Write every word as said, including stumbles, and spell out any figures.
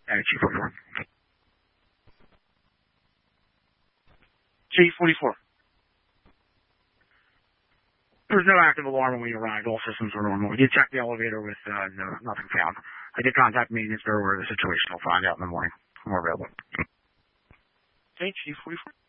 Uh, G forty-four. G forty-four. There was no active alarm when we arrived. All systems were normal. We did check the elevator with uh, no, nothing found. I did contact maintenance. They're aware of the situation. I'll find out in the morning. More available. Okay, G forty-four.